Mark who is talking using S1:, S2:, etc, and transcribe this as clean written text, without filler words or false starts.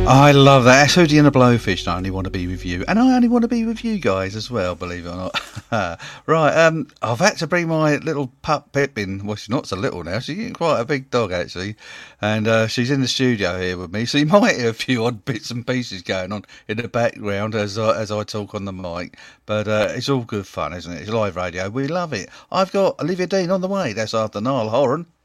S1: I love that. That's Hootie and the Blowfish. And I only want to be with you, and I only want to be with you guys as well. Believe it or not. Right. I've had to bring my little pup Pip in. Well, she's not so little now. She's getting quite a big dog actually, and she's in the studio here with me. So you might hear a few odd bits and pieces going on in the background as I talk on the mic. But it's all good fun, isn't it? It's live radio. We love it. I've got Olivia Dean on the way. That's after Niall Horan.